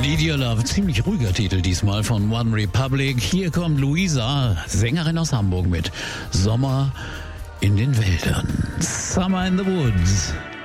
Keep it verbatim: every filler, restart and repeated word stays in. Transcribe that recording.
Need Your Love, ziemlich ruhiger Titel diesmal von One Republic. Hier kommt Luisa, Sängerin aus Hamburg mit Sommer in den Wäldern. Summer in the Woods.